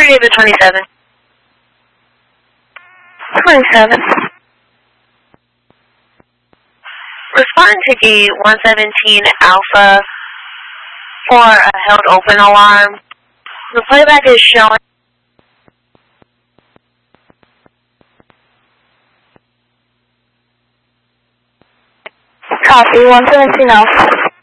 Saturday the 27th. 27. Respond to gate 117 Alpha for a held open alarm. The playback is showing. Copy 117 Alpha.